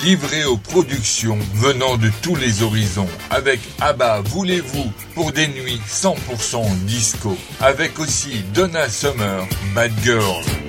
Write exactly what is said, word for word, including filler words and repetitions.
livré aux productions venant de tous les horizons. Avec ABBA, Voulez-vous, pour des nuits cent pour cent disco. Avec aussi Donna Summer, Bad Girl.